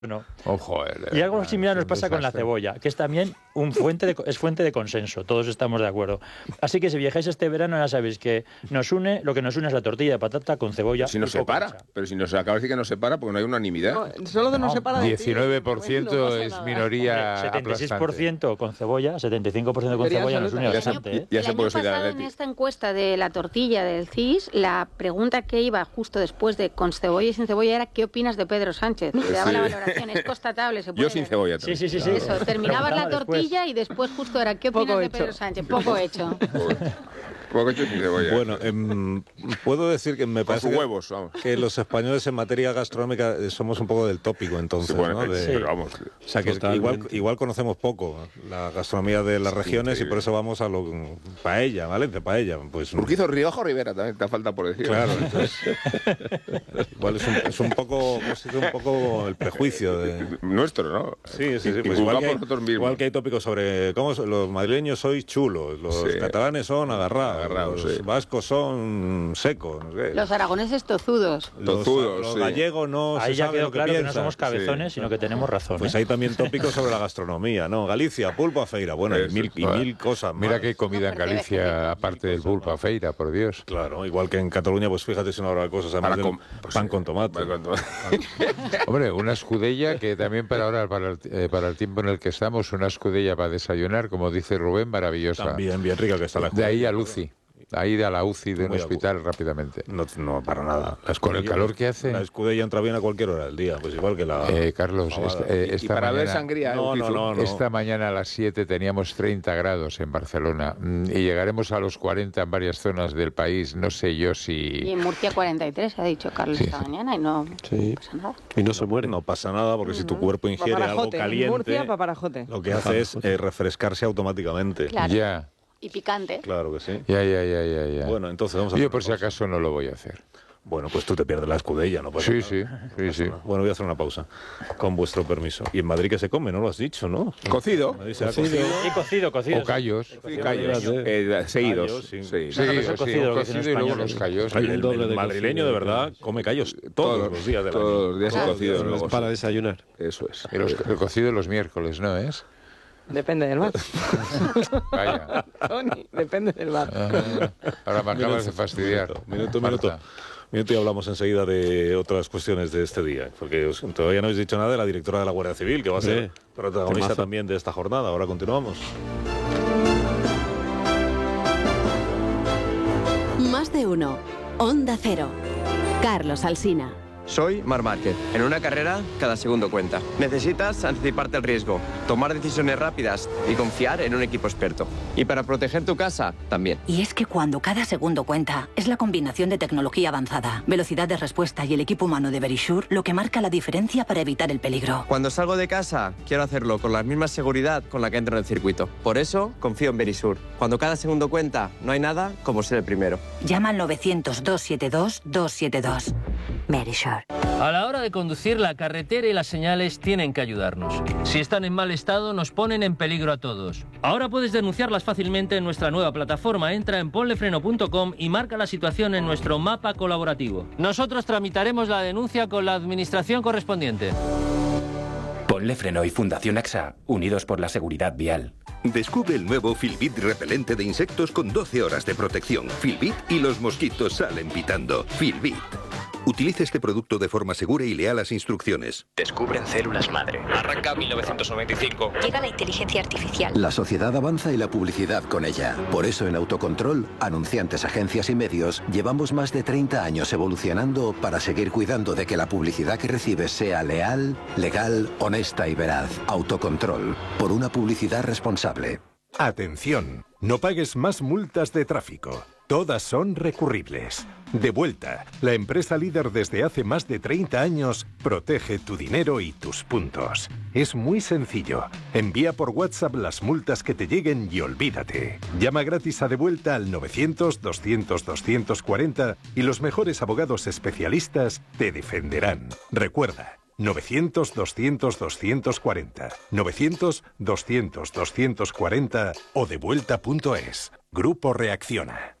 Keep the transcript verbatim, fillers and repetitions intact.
No. Ojo, el, y algo similar nos pasa desastre. con la cebolla, que es también un fuente de, es fuente de consenso, todos estamos de acuerdo. Así que si viajáis este verano ya sabéis que nos une, lo que nos une es la tortilla de patata con cebolla. Si nos y poco separa, ancha. pero si nos acaba de decir que nos separa porque no hay unanimidad. No, solo de nos separa de ti. diecinueve por ciento No pasa es nada. minoría setenta y seis por ciento aplastante. con cebolla, setenta y cinco por ciento con Mayoría cebolla nos une absoluta. Ya se- bastante. ¿eh? ya El se año puede ser pasado, Atleti. en esta encuesta de la tortilla del C I S, la pregunta que iba justo después de con cebolla y sin cebolla era ¿qué opinas de Pedro Sánchez? Le daba Sí. la valoración, es constatable, se puede Yo sin ver. cebolla Sí, también. sí, sí, sí. Eso, terminabas la Preguntaba después. tortilla y después justo era ¿qué opinas Poco de hecho. Pedro Sánchez? Poco hecho. Poco hecho sin cebolla. Bueno, em, puedo decir que me con parece sus que, huevos, vamos. que los españoles en materia gastronómica eh, somos un poco del tópico, entonces, Bueno, ¿no? De- pero vamos. O sea, que es que igual, igual conocemos poco la gastronomía de las regiones y por eso vamos a lo paella, Valencia, paella. Pues, Urquizo, Rioja o Rivera también te falta por decir. claro, entonces, igual es un, es un poco, pues, es un poco el prejuicio de... Nuestro, ¿no? Sí, sí, sí. Y- Pues y igual, juzgado que hay, por nosotros mismos. igual que hay tópicos sobre cómo son- los madrileños sois chulos, los Sí. catalanes son agarrados, Agarrados, los sí. vascos son secos, no sé. Los aragoneses tozudos. Los, Tozudos, los sí. gallegos no Ahí se ya sabe quedó lo que claro que no piensan. somos cabezones, Sí. sino que tenemos razón. Pues ¿eh? hay también tópicos sobre la gastronomía, ¿no? Galicia, pulpo a feira, bueno, y Eso, mil, y joder. mil cosas más. Mira que hay comida en Galicia, aparte del pulpo a feira, por Dios. Claro, igual que en Cataluña, pues fíjate si no habrá cosas, además Para del com- pues pan sí, con tomate. pan con tomate. Hombre, una escudella que también para ahora, para el, eh, para el tiempo en el que estamos, una escudella para desayunar, como dice Rubén, maravillosa. También bien rica que está la De ahí a Lucy. Ahí a la U C I de un Muy a hospital rápidamente. No, no, para nada. La Con el escudella- calor que hace. La escudella entra bien a cualquier hora del día, pues igual que la... Eh, Carlos, pavada. esta, eh, Y esta para ver mañana, sangría, No, Urquizo. no, no. esta mañana a las siete teníamos treinta grados en Barcelona mm, y llegaremos a los cuarenta en varias zonas del país. No sé yo Y si... en Murcia cuarenta y tres, ha dicho Carlos Sí, esta sí. mañana, y no, Sí. no pasa nada. Y no se muere. No pasa nada, porque si tu cuerpo ingiere algo Paparajote. En caliente, Murcia, paparajote. lo que hace es eh, refrescarse automáticamente. Claro. Ya, Y picante. Claro que sí. ya, ya, ya, ya. ya. Bueno, entonces vamos a Yo hacer por una si pausa. acaso no lo voy a hacer. Bueno, pues tú te pierdes la escudella, ¿no? pasa Sí, nada. sí, sí, sí. Bueno, voy a hacer una pausa, con vuestro permiso. Y en Madrid que se come, ¿no lo has dicho, ¿no? Cocido. En Madrid se ha cocido. Y cocido, cocido. O callos. Callos. Eh, seguidos. Callos, sí. Sí. Sí, No, no, es sí, el cocido, un lo que dicen cocido y luego españoles. los callos. El, un el- doble el de madrileño, cocido. de verdad, come callos todos, los días del año. Todos los días Claro. he cocido. Pero es luego, para sí. desayunar. Eso es. Y los- el cocido los miércoles, ¿no es? Depende del bar. Vaya. Tony, depende del bar. Ah, ahora me acabas de fastidiar. Minuto, minuto, Marta. minuto. Minuto y hablamos enseguida de otras cuestiones de este día, porque os- todavía no habéis dicho nada de la directora de la Guardia Civil, que va a ser Sí. protagonista Temazo. también de esta jornada. Ahora continuamos. Más de uno. Onda Cero. Carlos Alsina. Soy Marc Márquez. En una carrera, cada segundo cuenta. Necesitas anticiparte al riesgo, tomar decisiones rápidas y confiar en un equipo experto. Y para proteger tu casa, también. Y es que cuando cada segundo cuenta, es la combinación de tecnología avanzada, velocidad de respuesta y el equipo humano de Verisure lo que marca la diferencia para evitar el peligro. Cuando salgo de casa, quiero hacerlo con la misma seguridad con la que entro en el circuito. Por eso, confío en Verisure. Cuando cada segundo cuenta, no hay nada como ser el primero. Llama al novecientos, doscientos setenta y dos, doscientos setenta y dos. Verisure. A la hora de conducir, la carretera y las señales tienen que ayudarnos. Si están en mal estado, nos ponen en peligro a todos. Ahora puedes denunciarlas fácilmente en nuestra nueva plataforma. Entra en ponlefreno punto com y marca la situación en nuestro mapa colaborativo. Nosotros tramitaremos la denuncia con la administración correspondiente. Ponle Freno y Fundación AXA, unidos por la seguridad vial. Descubre el nuevo Filbit repelente de insectos con doce horas de protección. Filbit y los mosquitos salen pitando. Filbit. Utilice este producto de forma segura y lea las instrucciones. Descubren células madre. Arranca mil novecientos noventa y cinco. Llega la inteligencia artificial. La sociedad avanza y la publicidad con ella. Por eso en Autocontrol, anunciantes, agencias y medios, llevamos más de treinta años evolucionando para seguir cuidando de que la publicidad que recibes sea leal, legal, honesta y veraz. Autocontrol. Por una publicidad responsable. Atención, no pagues más multas de tráfico. Todas son recurribles. Devuelta, la empresa líder desde hace más de treinta años, protege tu dinero y tus puntos. Es muy sencillo. Envía por WhatsApp las multas que te lleguen y olvídate. Llama gratis a Devuelta al novecientos, doscientos, doscientos cuarenta y los mejores abogados especialistas te defenderán. Recuerda, novecientos, doscientos, doscientos cuarenta, novecientos, doscientos, doscientos cuarenta o devuelta punto es. Grupo Reacciona.